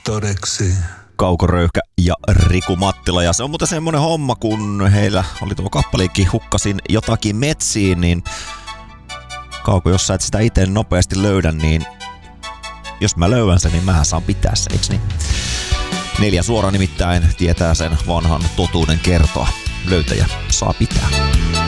todeksi. Kauko Röyhkä ja Riku Mattila. Ja se on muuten semmonen homma, kun heillä oli tuo kappaleikki Hukkasin jotakin metsiin, niin Kauko, jos sä et sitä itse nopeasti löydä, niin jos mä löydän sen, niin mähän saan pitää sen, eiks niin? 4 suora nimittäin tietää sen vanhan totuuden kertoa. Löytäjä saa pitää.